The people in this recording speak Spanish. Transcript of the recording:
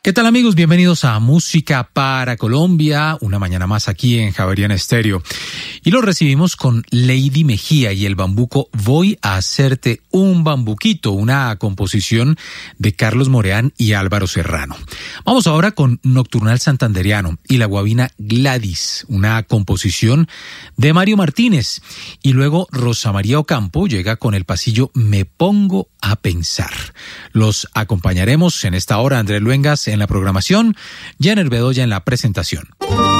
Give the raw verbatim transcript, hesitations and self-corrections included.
¿Qué tal, amigos? Bienvenidos a Música para Colombia, una mañana más aquí en Javeriana Estéreo. Y lo recibimos con Lady Mejía y el bambuco Voy a hacerte un bambuquito, una composición de Carlos Moreán y Álvaro Serrano. Vamos ahora con Nocturnal Santanderiano y la guabina Gladys, una composición de Mario Martínez. Y luego Rosa María Ocampo llega con el pasillo Me Pongo a Pensar. Los acompañaremos en esta hora Andrés Luengas en la programación, Jenner Bedoya en la presentación.